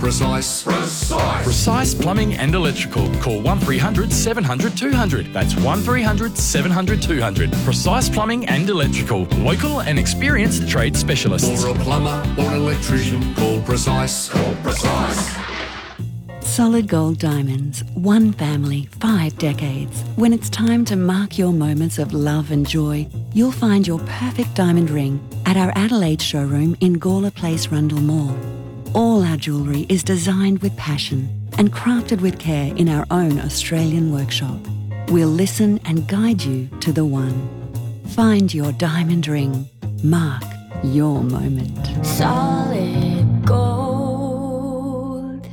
Precise. Precise Plumbing and Electrical. Call 1300 700 200. That's 1300 700 200. Precise Plumbing and Electrical. Local and experienced trade specialists. For a plumber or an electrician, call Precise. Call Precise. Solid Gold Diamonds. One family, 5 decades. When it's time to mark your moments of love and joy, you'll find your perfect diamond ring at our Adelaide showroom in Gawler Place, Rundle Mall. All our jewellery is designed with passion and crafted with care in our own Australian workshop. We'll listen and guide you to the one. Find your diamond ring. Mark your moment. Solid gold.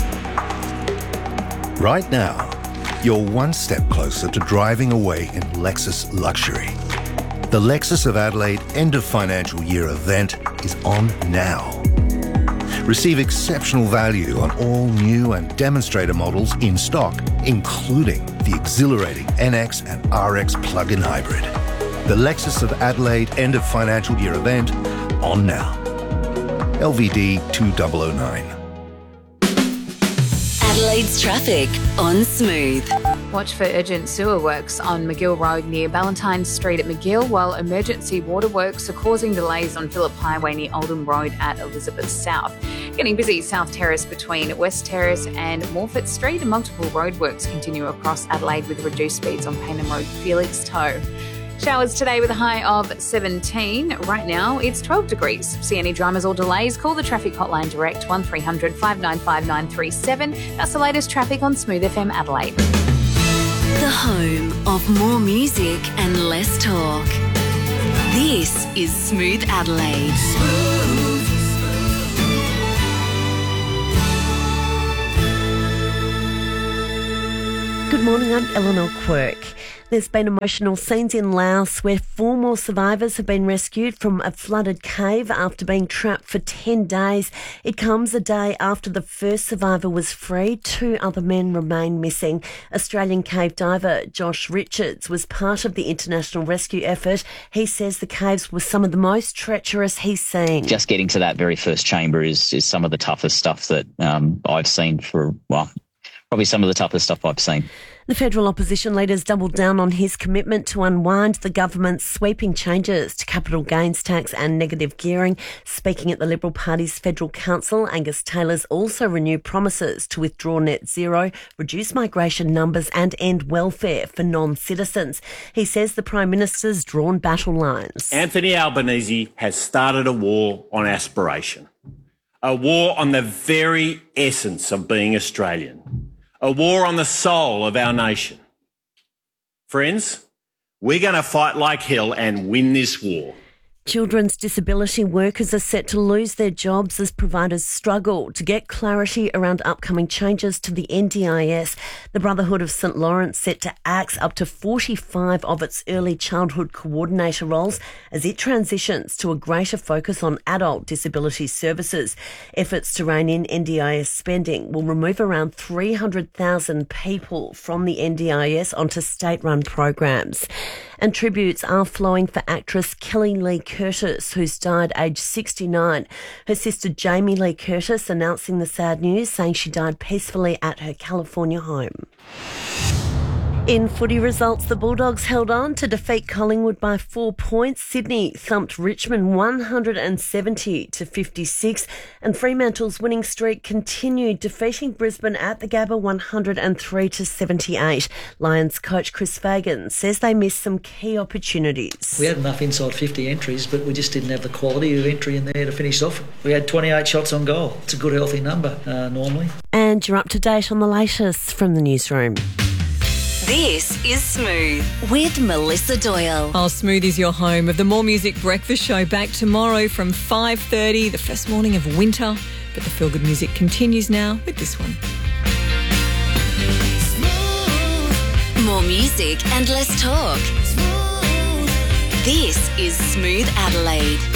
Right now, you're one step closer to driving away in Lexus luxury. The Lexus of Adelaide end of financial year event is on now. Receive exceptional value on all new and demonstrator models in stock, including the exhilarating NX and RX plug-in hybrid. The Lexus of Adelaide end of financial year event on now. LVD 2009. Adelaide's traffic on Smooth. Watch for urgent sewer works on McGill Road near Ballantyne Street at McGill, while emergency water works are causing delays on Phillip Highway near Oldham Road at Elizabeth South. Getting busy South Terrace between West Terrace and Morfett Street, and multiple roadworks continue across Adelaide with reduced speeds on Paynham Road, Felixstowe. Showers today with a high of 17. Right now, it's 12 degrees. See any dramas or delays, call the traffic hotline direct 1300 595 937. That's the latest traffic on Smooth FM Adelaide. The home of more music and less talk. This is Smooth Adelaide. Good morning, I'm Eleanor Quirk. There's been emotional scenes in Laos where 4 more survivors have been rescued from a flooded cave after being trapped for 10 days. It comes a day after the first survivor was freed. 2 other men remain missing. Australian cave diver Josh Richards was part of the international rescue effort. He says the caves were some of the most treacherous he's seen. Just getting to that very first chamber is some of the toughest stuff that I've seen probably some of the toughest stuff I've seen. The federal opposition leader's doubled down on his commitment to unwind the government's sweeping changes to capital gains tax and negative gearing. Speaking at the Liberal Party's Federal Council, Angus Taylor's also renewed promises to withdraw net zero, reduce migration numbers and end welfare for non-citizens. He says the Prime Minister's drawn battle lines. Anthony Albanese has started a war on aspiration, a war on the very essence of being Australian. A war on the soul of our nation. Friends, we're going to fight like hell and win this war. Children's disability workers are set to lose their jobs as providers struggle to get clarity around upcoming changes to the NDIS. The Brotherhood of St Lawrence set to axe up to 45 of its early childhood coordinator roles as it transitions to a greater focus on adult disability services. Efforts to rein in NDIS spending will remove around 300,000 people from the NDIS onto state-run programs. And tributes are flowing for actress Kelly Lee Curtis, who's died aged 69. Her sister Jamie Lee Curtis announcing the sad news, saying she died peacefully at her California home. In footy results, the Bulldogs held on to defeat Collingwood by 4 points. Sydney thumped Richmond 170-56, and Fremantle's winning streak continued, defeating Brisbane at the Gabba 103-78. Lions coach Chris Fagan says they missed some key opportunities. We had enough inside 50 entries, but we just didn't have the quality of entry in there to finish off. We had 28 shots on goal. It's a good, healthy number normally. And you're up to date on the latest from the newsroom. This is Smooth with Melissa Doyle. Oh, Smooth is your home of the More Music Breakfast Show, back tomorrow from 5:30, the first morning of winter. But the feel-good music continues now with this one. More music and less talk. This is Smooth Adelaide.